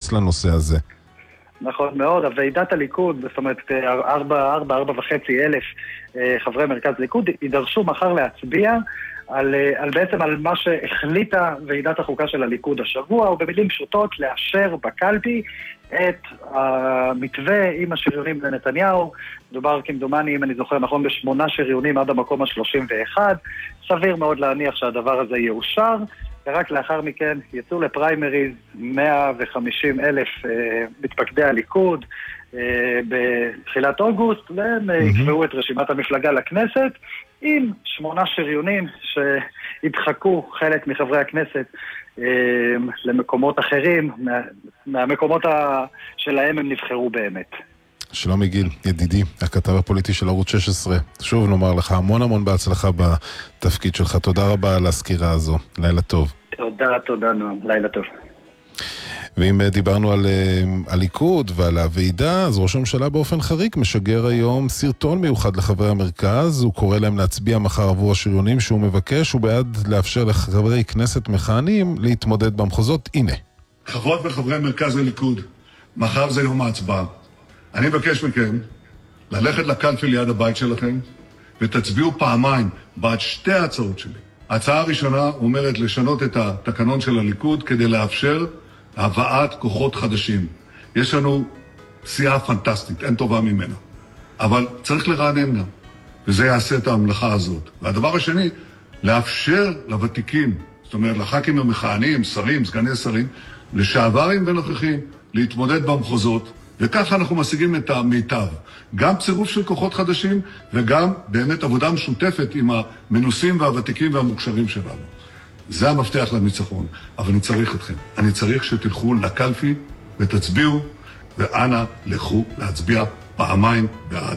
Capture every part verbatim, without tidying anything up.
להתייחס לנושא הזה. נכון מאוד, הוועידת הליכוד, זאת אומרת, ארבע, ארבע, ארבע וחצי אלף חברי מרכז ליכוד, יידרשו מחר להצביע על, על בעצם על מה שהחליטה ועידת החוקה של הליכוד השבוע, ובמילים פשוטות לאשר בקלפי את המתווה עם השריונים לנתניהו. דובר כמדומני, אם אני זוכר נכון, בשמונה שריונים עד המקום ה-שלושים ואחת. סביר מאוד להניח שהדבר הזה יאושר, ורק לאחר מכן יצאו לפריימריז מאה וחמישים אלף אה, מתפקדי הליכוד אה, בתחילת אוגוסט, והם mm-hmm. יקבעו את רשימת המפלגה לכנסת, עם שמונה שריונים שהדחקו חלק מחברי הכנסת אה, למקומות אחרים, מה, מהמקומות ה, שלהם הם נבחרו באמת. שלום גיל, ידידי, הכתב הפוליטי של ערוץ שש עשרה. שוב נאמר לך המון המון בהצלחה בתפקיד שלך. תודה רבה על הסקירה הזו. לילה טוב. תודה, תודה נועם. לילה טוב. ואם דיברנו על הליכוד ועל הוועידה, אז ראש הממשלה באופן חריג משגר היום סרטון מיוחד לחברי המרכז. הוא קורא להם להצביע מחר עבור השריונים שהוא מבקש, ובעד לאפשר לחברי כנסת מכהנים להתמודד במחוזות. הנה. חברות וחברי מרכז הליכוד, מחר זה יום ההצבעה. אני מבקש מכם ללכת לקלפי ליד הבית שלכם ותצביעו פעמיים בעד שתי ההצעות שלי. ההצעה הראשונה אומרת לשנות את התקנון של הליכוד כדי לאפשר הבאת כוחות חדשים. יש לנו סיעה פנטסטית, אין טובה ממנה. אבל צריך לרענן גם, וזה יעשה את המלאכה הזאת. והדבר השני, לאפשר לוותיקים, זאת אומרת לח"כים המכהנים, שרים, סגני שרים, לשעברים ונוכחים, להתמודד במחוזות, וככה אנחנו משיגים את המיטב. גם צירוף של כוחות חדשים, וגם באמת עבודה משותפת עם המנוסים והוותיקים והמוכשרים שלנו. זה המפתח לניצחון. אבל אני צריך אתכם. אני צריך שתלכו לקלפי ותצביעו, ואנא לכו להצביע פעמיים בעד.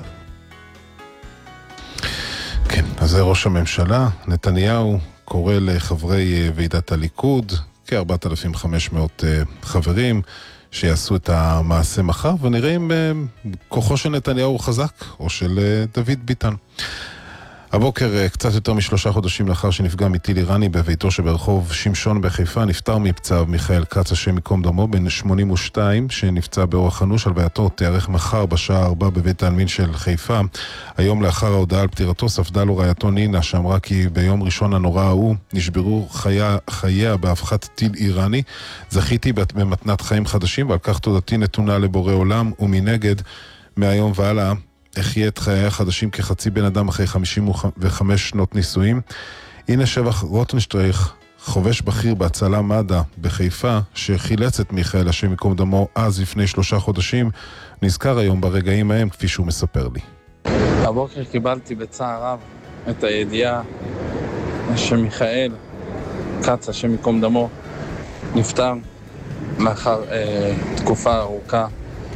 כן, אז זה ראש הממשלה. נתניהו קורא לחברי ועידת הליכוד, כ-ארבעת אלפים וחמש מאות חברים, שיעשו את המעשה מחר, ונראה אם כוחו של נתניהו חזק, או של דוד ביטן. הבוקר, קצת יותר משלושה חודשים לאחר שנפגע מטיל איראני בביתו שברחוב שמשון בחיפה, נפטר מפצעיו מיכאל כץ, השם ייקום דמו, בן שמונים ושתיים, שנפצע באורח אנוש. הלווייתו תיארך מחר בשעה ארבע בבית העלמין של חיפה. היום לאחר ההודעה על פטירתו ספדה לו רעייתו נינה, שאמרה כי ביום ראשון הנורא ההוא נשברו חייה, חייה באבחת טיל איראני. זכיתי במתנת חיים חדשים, ועל כך תודתי נתונה לבורא עולם, ומנגד מהיום והלאה אחיה את חיי החדשים כחצי בן אדם אחרי חמישים וחמש שנות נישואים. הנה שבח רוטנשטרייך, חובש בכיר בהצלה מד"א בחיפה, שחילץ את מיכאל, השם ייקום דמו, אז לפני שלושה חודשים, נזכר היום ברגעים ההם, כפי שהוא מספר לי. הבוקר קיבלתי בצער רב את הידיעה שמיכאל כץ, השם ייקום דמו, נפטר לאחר אה, תקופה ארוכה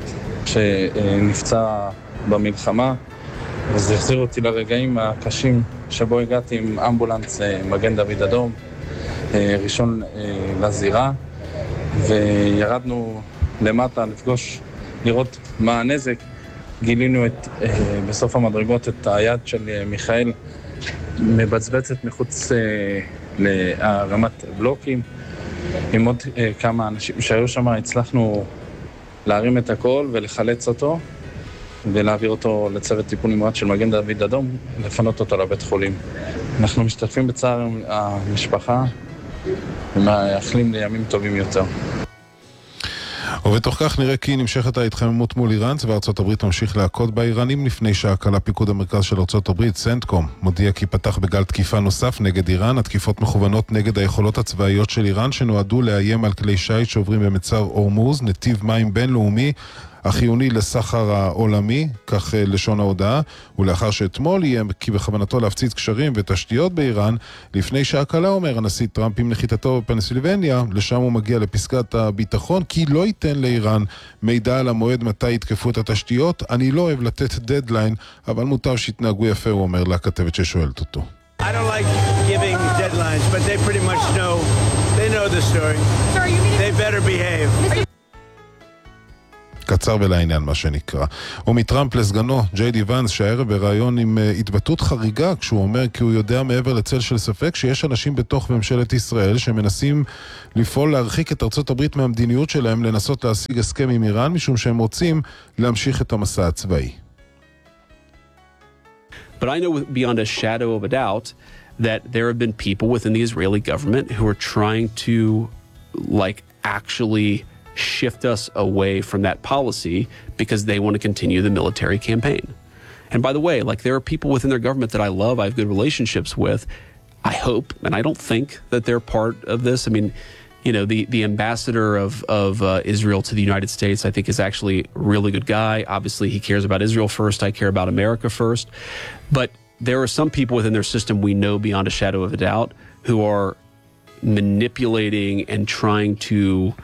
שנפצע במלחמה, וזה החזיר אותי לרגעים הקשים שבו הגעתי עם אמבולנס מגן דוד אדום ראשון לזירה, וירדנו למטה לפגוש, לראות מה הנזק. גילינו את, בסוף המדרגות את היד של מיכאל מבצבצת מחוץ לרמת בלוקים. עם עוד כמה אנשים שהיו שם הצלחנו להרים את הכל ולחלץ אותו ולהעביר אותו לצוות טיפול נמרץ של מגן דוד אדום, לפנות אותו לבית חולים. אנחנו משתתפים בצער המשפחה ומאחלים לימים טובים יותר. ובתוך כך נראה כי נמשכת ההתחממות מול איראן, וארצות הברית תמשיך להכות באיראנים. לפני שעה קלה פיקוד המרכז של ארצות הברית, סנטקום, מודיע כי פתח בגל תקיפה נוסף נגד איראן. התקיפות מכוונות נגד היכולות הצבאיות של איראן, שנועדו לאיים על כלי שיט שעוברים במצר אורמוז, נתיב מים בינלאומי החיוני לסחר העולמי, כך לשון ההודעה. ולאחר שאתמול יהיה כי בכוונתו להפציץ קשרים ותשתיות באיראן, לפני שעה קלה אומר הנשיא טראמפ עם נחיתתו בפנסילבניה, לשם הוא מגיע לפסקת הביטחון, כי לא ייתן לאיראן מידע על המועד מתי יתקפו את התשתיות. אני לא אוהב לתת דדליין, אבל מוטב שיתנהגו יפה, הוא אומר לכתבת ששואלת אותו. I don't like giving deadlines, but they pretty much know, they know the story. Sorry, you mean they better behave. קצר ולעניין מה שנקרא. ומטראמפ לסגנו, ג'יי די ונס, שהערב בראיון עם התבטאות חריגה, כשהוא אומר כי הוא יודע מעבר לצל של ספק שיש אנשים בתוך ממשלת ישראל שמנסים לפעול להרחיק את ארצות הברית מהמדיניות שלהם, לנסות להשיג הסכם עם איראן, משום שהם רוצים להמשיך את המסע הצבאי. But I know beyond a shadow of a doubt that there have been people within the Israeli government who are trying to, like, actually shift us away from that policy because they want to continue the military campaign. And by the way, like, there are people within their government that I love, I have good relationships with. I hope, and I don't think that they're part of this. I mean, you know, the, the ambassador of, of uh, Israel to the United States, I think, is actually a really good guy. Obviously, he cares about Israel first. I care about America first. But there are some people within their system we know beyond a shadow of a doubt who are manipulating and trying to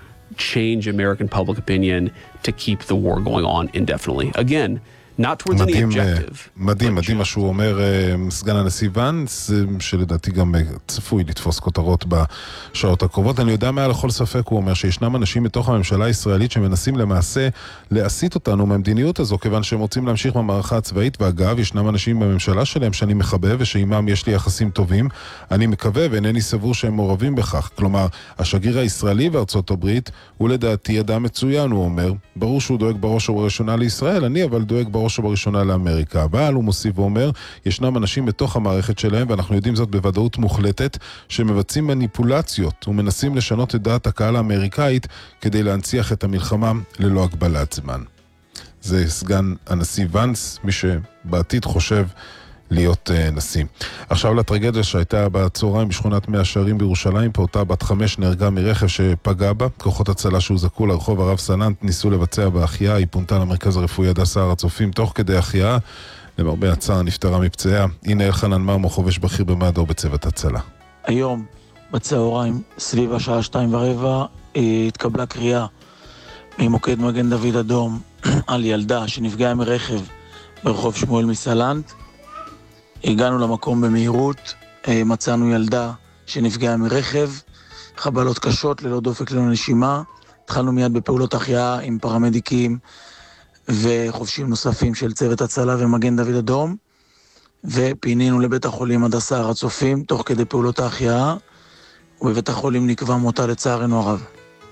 change American public opinion to keep the war going on indefinitely. Again, not towards any objective. מדהים, מדהים מה שהוא אומר, סגן הנשיא ונס, שלדעתי גם צפוי לתפוס כותרות בשעות הקרובות. אני יודע מעל לכל ספק, הוא אומר שישנם אנשים מתוך הממשלה הישראלית שמנסים למעשה להסיט אותנו מהמדיניות הזו, כיוון שהם רוצים להמשיך במערכה הצבאית, ואגב, ישנם אנשים בממשלה שלהם שאני מחבב ושעימם יש לי יחסים טובים. אני מקווה ואינני סבור שהם מעורבים בכך. כלומר, השגריר הישראלי בארצות הברית הוא לדעתי אדם מצוין, הוא אומר. ברור שהוא דואג בראש ובראשונה לישראל, אני אבל דואג בראש ובראשונה לאמריקה. אבל הוא מוסיף ואומר, ישנם אנשים בתוך המערכת שלהם, ואנחנו יודעים זאת בוודאות מוחלטת, שמבצעים מניפולציות ומנסים לשנות את דעת הקהל האמריקאית כדי להנציח את המלחמה ללא הגבלת זמן. זה סגן הנשיא ונס, מי שבעתיד חושב להיות uh, נשיא. עכשיו לטרגדיה שהייתה בצהריים בשכונת מאה שערים בירושלים, פעוטה בת חמש נהרגה מרכב שפגע בה. כוחות הצלה שהוזעקו לרחוב הרב סלנט ניסו לבצע בהחייאה, היא פונתה למרכז הרפואי הדסה הר הצופים תוך כדי החייאה. למרבה הצער נפטרה מפצעיה. הנה אלחנן מרמו, חובש בכיר במד"א בצוות הצלה. היום בצהריים סביב השעה שתיים ורבע התקבלה קריאה ממוקד מגן דוד אדום על ילדה שנפגעה מרכב ברחוב שמואל מסלנט. הגענו למקום במהירות, מצאנו ילדה שנפגעה מרכב, חבלות קשות ללא דופק ללא נשימה. התחלנו מיד בפעולות החייאה עם פרמדיקים וחובשים נוספים של צוות הצלה ומגן דוד אדום, ופינינו לבית החולים הדסה הר הצופים תוך כדי פעולות החייאה, ובבית החולים נקבע מותה לצערנו הרב.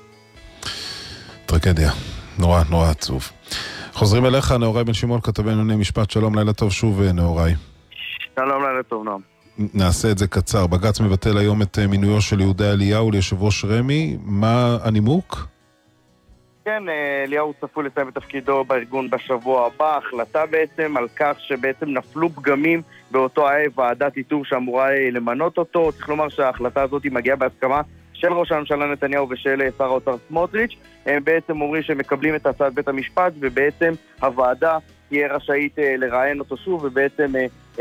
טרגדיה, נורא נורא עצוב. חוזרים אליך, נאורי בן שמעון, כתבנו ענייני משפט. שלום, לילה טוב שוב נאורי. שלום, לילה טוב, נועם. נעשה את זה קצר. בג"ץ מבטל היום את מינויו של יהודה אליהו ליושב ראש רמ"י. מה הנימוק? כן, אליהו צפוי לסיים את תפקידו בארגון בשבוע הבא. החלטה בעצם על כך שבעצם נפלו פגמים באותו הערב ועדת איתור שאמורה למנות אותו. צריך לומר שההחלטה הזאת מגיעה בהסכמה של ראש הממשלה נתניהו ושל שר האוצר סמוטריץ'. הם בעצם אומרים שהם מקבלים את הצעת בית המשפט, ובעצם הוועדה תהיה רשאית לראיין אותו שוב, ובעצם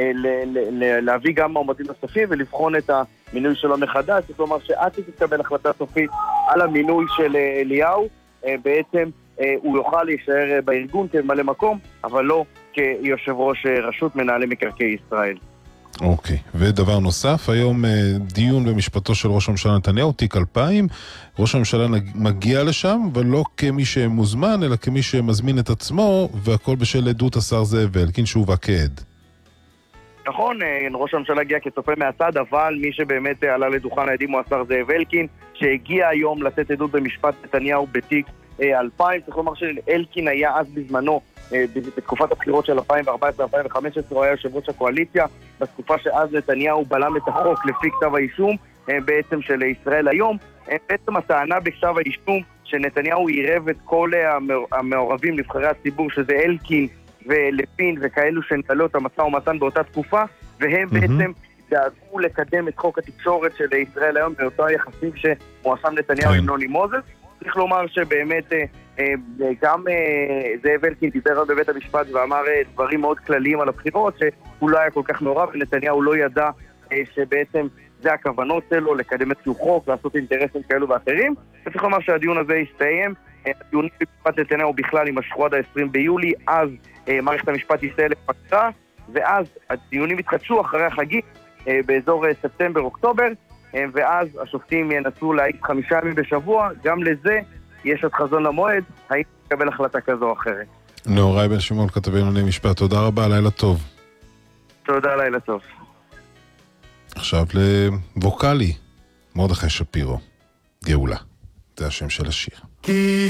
להביא גם מועמדים נוספים ולבחון את המינוי שלו מחדש. זאת אומרת שעד שתתקבל החלטה סופית על המינוי של אליהו, בעצם הוא יוכל להישאר בארגון כממלא מקום, אבל לא כיושב ראש רשות מנהלי מקרקעי ישראל. אוקיי, ודבר נוסף, היום דיון במשפטו של ראש הממשלה נתניהו, תיק אלפיים. ראש הממשלה מגיע לשם, אבל לא כמי שמוזמן, אלא כמי שמזמין את עצמו, והכל בשל עדות השר זאב אלקין שהובא כעד. נכון, ראש הממשלה הגיע כצופה מהצד, אבל מי שבאמת עלה לדוכן העדים הוא השר זאב אלקין, שהגיע היום לתת עדות במשפט נתניהו בתיק אלפיים. צריך לומר שאלקין היה אז בזמנו, בתקופת הבחירות של אלפיים וארבע עשרה אלפיים וחמש עשרה, הוא היה יושב ראש הקואליציה, בתקופה שאז נתניהו בלם את החוק לפי כתב האישום בעצם של ישראל היום. בעצם הטענה בכתב האישום שנתניהו עירב את כל המעורבים נבחרי הציבור, שזה אלקין ולפין וכאלו שנטלו את המשא ומתן באותה תקופה, והם mm-hmm. בעצם דאגו לקדם את חוק התקשורת של ישראל היום באותו היחסים שמואשם נתניהו עם נוני מוזס. צריך לומר שבאמת גם זאב אלקין דיבר בבית המשפט ואמר דברים מאוד כלליים על הבחירות, שהוא לא היה כל כך מעורב, ונתניהו לא ידע שבעצם זה הכוונות שלו, לקדם איזשהו חוק, לעשות אינטרסים כאלו ואחרים. צריך לומר שהדיון הזה יסתיים. הדיונים במשפט נתניהו בכלל יימשכו עד ה-עשרים ביולי, אז מערכת המשפט ישראל לפגרה, ואז הדיונים יתחדשו אחרי החגים באזור ספטמבר-אוקטובר, ואז השופטים ינסו להעיד חמישה ימים בשבוע. גם לזה יש את חזון למועד, האם תקבל החלטה כזו או אחרת. נאורי בן שמעון, כתבי ענייני משפט, תודה רבה, לילה טוב. תודה, לילה טוב. עכשיו לווקלי, מרדכי שפירו, גאולה, זה השם של השיר.